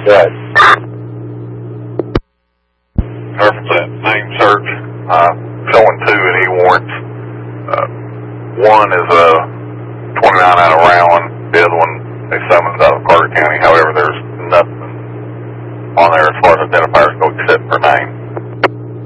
Right. Reference that name search, showing 2 in E-warrants. One is 29 out of Rowan, the other one they summoned out of Carter County. However, there's nothing on there as far as identifiers go except for name.